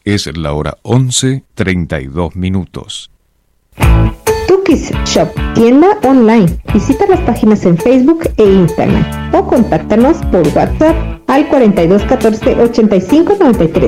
Es la hora 11:32. Tukis Shop, tienda online. Visita las páginas en Facebook e Instagram o contáctanos por WhatsApp al 42 14 85 93.